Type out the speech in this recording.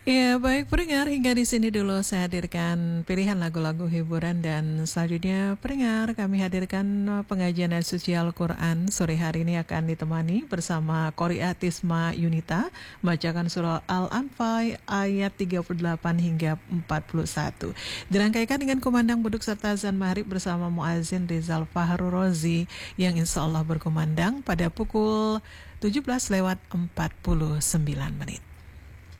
Ya, baik pendengar, hingga di sini dulu saya hadirkan pilihan lagu-lagu hiburan dan selanjutnya pendengar kami hadirkan pengajian dan suci Al-Quran. Sore hari ini akan ditemani bersama Qori'ah Tisma Yunita bacakan surah Al-Anfal ayat 38 hingga 41. Dirangkaikan dengan kumandang beduk serta azan maghrib bersama Muazzin Rizal Fahru Rozi yang insya Allah berkumandang pada pukul 17 lewat 49 menit.